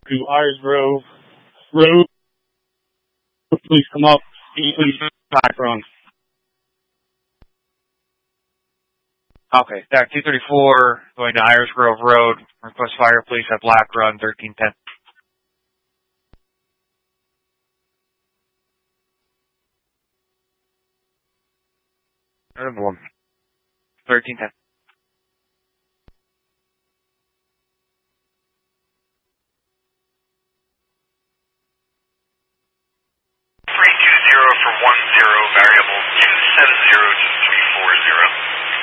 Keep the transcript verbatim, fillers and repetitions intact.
to Iris Grove Road. Please come up. Please back run. Okay, Stack two thirty-four going to Iris Grove Road. Request fire police at Black Run thirteen ten. thirteen ten.